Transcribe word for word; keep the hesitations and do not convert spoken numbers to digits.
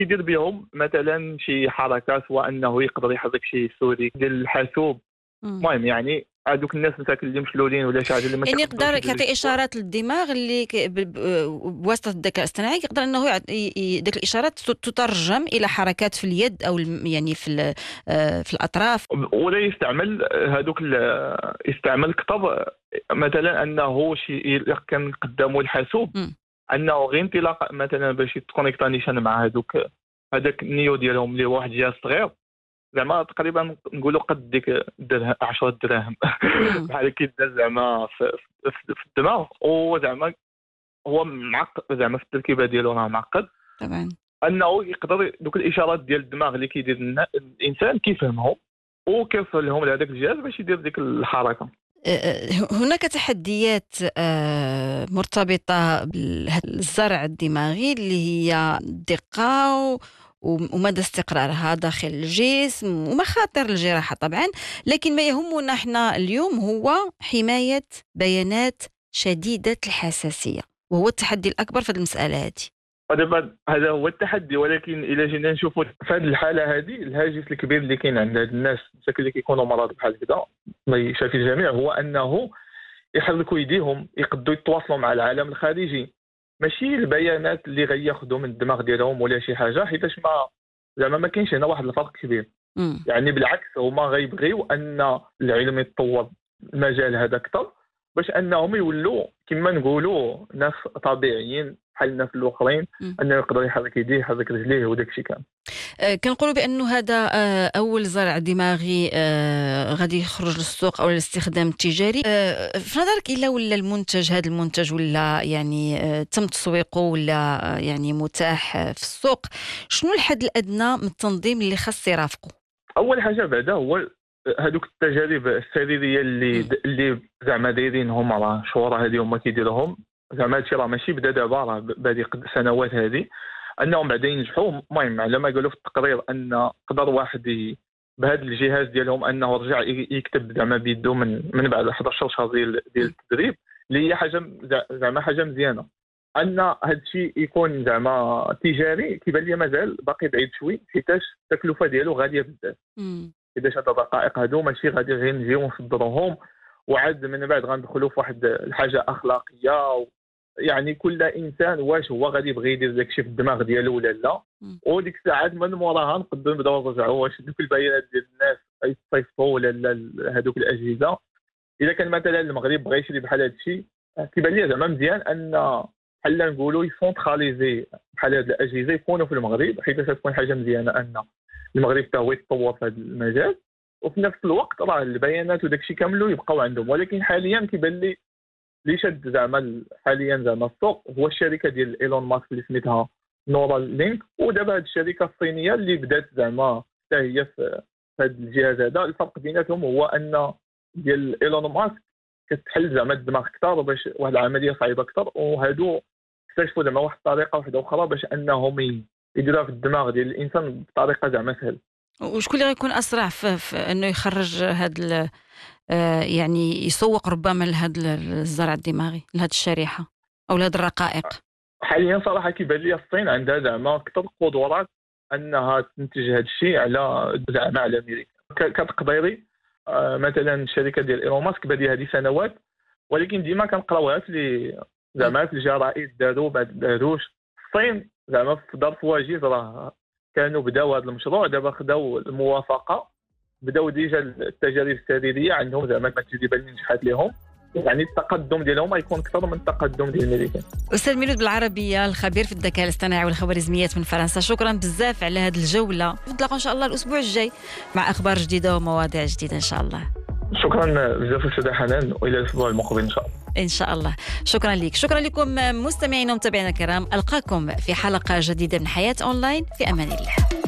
كيدير بهم مثلا شي حركات، سواء انه يقدر يحرك شي سوري ديال الحاسوب. مم. المهم يعني هذوك الناس مثلا اللي مشلولين ولا شي حاجه اللي ما يعني كيقدروش يقدر يديروا يعطي الجوع. اشارات للدماغ اللي ك- ب- ب- بواسطه الذكاء الاصطناعي، يقدر انه يعط- ي- ي- ديك الاشارات تت- تترجم الى حركات في اليد او الم- يعني في ال- آه، في الاطراف. ولا يستعمل هذوك ال- يستعمل اكثر مثلا انه شي إلا كان قدامه الحاسوب، مم. انه غير انطلاق مثلا باش يتكونيكتا نيشان مع هذوك هذاك النيو ديالهم اللي هو واحد الجهاز صغير، زعما تقريبا نقولوا قد ديك الدرهم عشرة دراهم مم. بحال كيدار زعما في, في, في الدماغ. وزعما هو معقد زعما في التركيبه ديالو راه معقد، طبعا. انه يقدر دوك الاشارات ديال الدماغ اللي كيدير النا- الانسان كيفهمهم وكيوصل لهم لهذاك الجهاز باش يدير ديك الحركه. آه، هناك تحديات آه، مرتبطة بالزرع الدماغي اللي هي الدقة و- ومدى استقرارها داخل الجسم ومخاطر الجراحة طبعا، لكن ما يهمنا احنا اليوم هو حماية بيانات شديدة الحساسية، وهو التحدي الأكبر في المسألة هذه. ودابا هذا هو التحدي، ولكن الا جينا نشوفوا في هذه الحاله هذه الهاجس الكبير اللي كاين عند هاد الناس مساكن اللي كيكونوا مرضى بحال هكذا ما يشافي الجميع، هو انه يحركوا يديهم يقدروا يتواصلوا مع العالم الخارجي، ماشي البيانات اللي غياخذوا من الدماغ ديالهم ولا شي حاجه، حيتاش ما زعما ما كاينش هنا واحد الفرق كبير. مم. يعني بالعكس هما غيبغيو ان العلم يتطور المجال هذا اكثر باش انهم يولوا كما نقولوا ناس طبيعيين بحال الناس الاخرين، مم. انه يقدر يحرك يديه يحرك رجليه وداك الشيء كامل. آه، كنقولوا بأنه هذا آه، أول زرع دماغي آه، غادي يخرج للسوق أو للاستخدام التجاري. آه، في نظرك إلا ولا المنتج هذا المنتج ولا يعني آه، تم تسويقه ولا آه، يعني متاح آه، في السوق، شنو الحد الأدنى من التنظيم اللي خاص يرافقه؟ اول حاجه بعدا هو هذوك التجارب السريريه اللي مم. اللي زعما دايرينهم راه شهور هذه هما كيديروهم، زعما هادشي راه ماشي بدا دابا، راه بادي قد سنوات هذه انهم بعدا ينجحوا. المهم على ما قالوا في التقرير ان قدر واحد ي- بهذا الجهاز ديالهم انه رجع ي- يكتب زعما بيدو من من بعد أحد عشر شهر ديال ديال التدريب، اللي هي حاجه زع- زعما حاجه مزيانه. ان هذا الشيء يكون زعما تجاري كيبان لي مازال باقي بعيد شوي، حيتاش التكلفه ديالو غاليه بزاف. مم. حيتاش هاد الدقائق هادو ماشي غادي غير نجيو نصدروهم وعاد من بعد غندخلوا في واحد الحاجه اخلاقيه و... يعني كل انسان واش هو غادي يبغي يدير داكشي في الدماغ ديالو ولا لا. مم. وديك الساعات من موراها نقدروا نبداو نرجعوا واش دوك البيانات ديال الناس يتصيفطوا ولا لا هذوك الاجهزه. اذا كان مثلا المغرب بغى يشري بحال هذا الشيء كيبان لي زعما مزيان ان بحال نقولوا يسونتراليزي بحال هاد الاجهزه يكونوا في المغرب، حيت تكون حاجه مزيانه ان المغرب حتى هو يتطور في هذا المجال، وفي نفس الوقت راه البيانات وداك الشيء كامل يبقاو عندهم. ولكن حاليا كيبان لي اللي شد زعما حاليا زعما السوق هو الشركه ديال ايلون ماسك اللي سميتها نورال لينك، ودابا هذه الشركه الصينيه اللي بدات زعما حتى هي في هذا الجهاز هذا. الفرق بيناتهم هو ان ديال ايلون ماسك كتحل زعما الدماغ اكثر باش واحد العمليه صعيبه اكثر، وهادو اكتشفوا زعما واحد الطريقه واحده اخرى باش انهم يديروها في الدماغ ديال الانسان بطريقه زعما سهله. وشكون اللي غيكون أسرع في, في أنه يخرج هذا آه، يعني يسوق ربما لهذا الزرع الدماغي لهذه الشريحة أو لهذه الرقائق؟ حاليا صراحه كيبان لي الصين عندها زعما اكثر قدرات انها تنتج هذا الشيء على زعما على امريكا. كتقديري آه مثلا الشركه ديال ايلون ماسك بادي هذه سنوات، ولكن ديما كنقراوها في زعما في الجرائد داروا بعد داروش. الصين زعما في ظرف واجد راه كانوا بداو هذا المشروع، دابا خداو الموافقه، بداو ديجا التجارب السريريه عندهم زعما التجربه اللي نجحت لهم، يعني التقدم ديالهم غيكون اكثر من التقدم ديال الامريكان. أستاذ ميلود بالعربية، الخبير في الذكاء الاصطناعي والخوارزميات من فرنسا، شكرا بزاف على هذه الجولة. نتلاقاو إن شاء الله الأسبوع الجاي مع أخبار جديدة ومواضيع جديدة إن شاء الله. شكرا بزاف أستاذة حنان، وإلى الأسبوع المقبل إن شاء الله. إن شاء الله. شكرا لك. شكرا لكم مستمعينا ومتابعينا الكرام. ألقاكم في حلقة جديدة من حياة أونلاين، في أمان الله.